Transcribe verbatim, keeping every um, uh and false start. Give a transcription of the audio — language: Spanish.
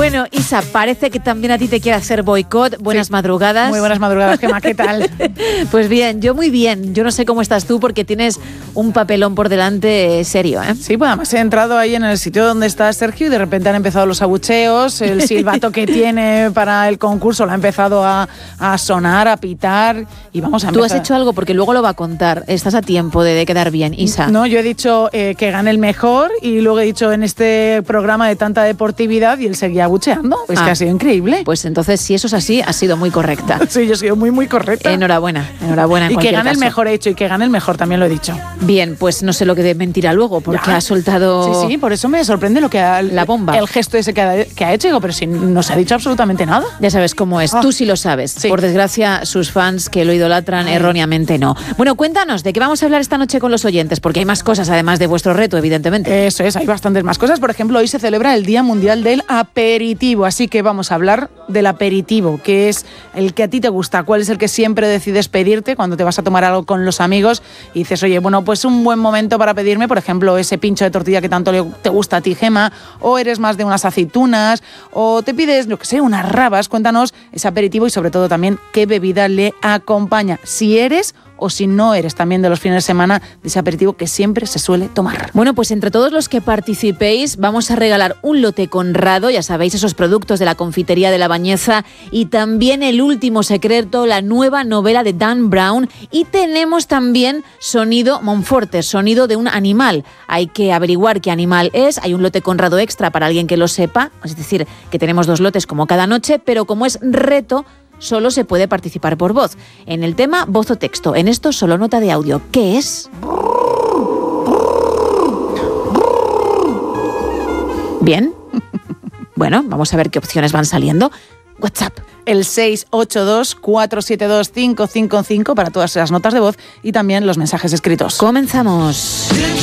Bueno, Isa, parece que también a ti te quiere hacer boicot. Buenas sí. madrugadas. Muy buenas madrugadas, Gemma, ¿qué tal? Pues bien, yo muy bien. Yo no sé cómo estás tú porque tienes un papelón por delante serio, ¿eh? Sí, pues además he entrado ahí en el sitio donde está Sergio y de repente han empezado los abucheos, el silbato que tiene para el concurso lo ha empezado a, a sonar, a pitar y vamos a empezar. Tú has hecho algo porque luego lo va a contar. Estás a tiempo de, de quedar bien, Isa. No, yo he dicho eh, que gane el mejor y luego he dicho en este programa de tanta deportividad y él seguía abucheando. Pues ah, que ha sido increíble. Pues entonces, si eso es así, has sido muy correcta. Sí, yo he sido muy, muy correcta. Enhorabuena, enhorabuena en Y que gane caso. el mejor he hecho y que gane el mejor también lo he dicho. Bien, pues no sé lo que de mentirá luego porque ya. ha soltado... Sí, sí, por eso me sorprende lo que ha... La bomba. El gesto ese que ha, que ha hecho. Digo, pero si no se ha dicho absolutamente nada. Ya sabes cómo es. Oh. Tú sí lo sabes. Sí. Por desgracia, sus fans que lo idolatran Ay. erróneamente no. Bueno, cuéntanos, ¿de qué vamos a hablar esta noche con los oyentes? Porque hay más cosas además de vuestro reto, evidentemente. Eso es, hay bastantes más cosas. Por ejemplo, hoy se celebra el Día Mundial del Aperitivo, así que vamos a hablar del aperitivo, que es el que a ti te gusta, cuál es el que siempre decides pedirte cuando te vas a tomar algo con los amigos y dices, oye, bueno, pues un buen momento para pedirme, por ejemplo, ese pincho de tortilla que tanto te gusta a ti, Gemma, o eres más de unas aceitunas, o te pides, lo que sé, unas rabas. Cuéntanos ese aperitivo y sobre todo también qué bebida le acompaña, si eres o si no eres también de los fines de semana de ese aperitivo que siempre se suele tomar. Bueno, pues entre todos los que participéis vamos a regalar un lote Conrado, ya sabéis, esos productos de la confitería de La Bañeza y también El último secreto, la nueva novela de Dan Brown, y tenemos también sonido Monforte, sonido de un animal. Hay que averiguar qué animal es, hay un lote Conrado extra para alguien que lo sepa, es decir, que tenemos dos lotes como cada noche, pero como es reto, solo se puede participar por voz. En el tema, voz o texto. En esto, solo nota de audio. ¿Qué es? Bien. Bueno, vamos a ver qué opciones van saliendo. WhatsApp. El seis ocho dos, cuatro siete dos, cinco cinco cinco para todas las notas de voz y también los mensajes escritos. Comenzamos.